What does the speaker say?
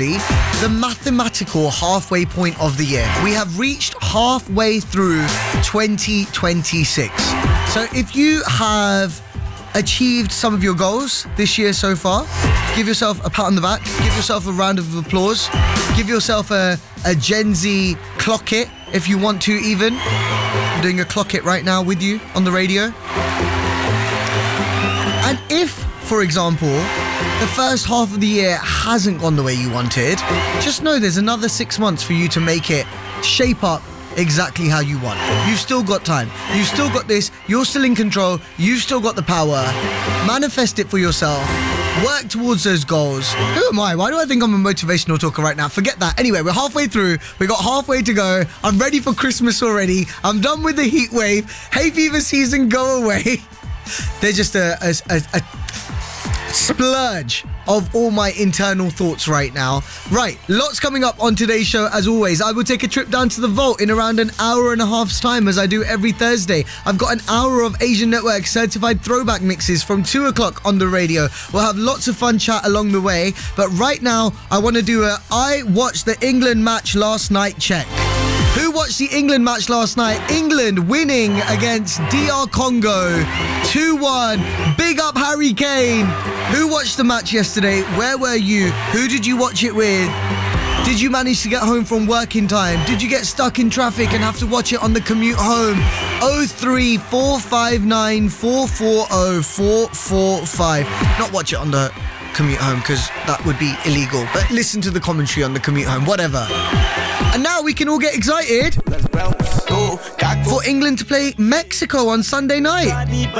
actually the mathematical halfway point of the year. We have reached halfway through 2026. So if you have achieved some of your goals this year so far, give yourself a pat on the back, give yourself a round of applause, give yourself a Gen Z clock it if you want to even. I'm doing a clock it right now with you on the radio. And if, for example, the first half of the year hasn't gone the way you wanted, just know there's another 6 months for you to make it shape up exactly how you want. You've still got time. You've still got this. You're still in control. You've still got the power. Manifest it for yourself. Work towards those goals. Who am I? Why do I think I'm a motivational talker right now? Forget that. Anyway, we're halfway through. We got halfway to go. I'm ready for Christmas already. I'm done with the heat wave. Hay fever season, go away. They're just a splurge of all my internal thoughts right now. Right, lots coming up on today's show. As always, I will take a trip down to the vault in around an hour and a half's time, as I do every Thursday. I've got an hour of Asian Network certified throwback mixes from 2 o'clock on the radio. We'll have lots of fun chat along the way, but right now I want to do I watched the England match last night check. Who watched the England match last night? England winning against DR Congo 2-1. Big up Harry Kane. Who watched the match yesterday? Where were you? Who did you watch it with? Did you manage to get home from work in time? Did you get stuck in traffic and have to watch it on the commute home? 03459 440 445. Not watch it on the commute home, because that would be illegal. But listen to the commentary on the commute home, whatever. And now we can all get excited for England to play Mexico on Sunday night.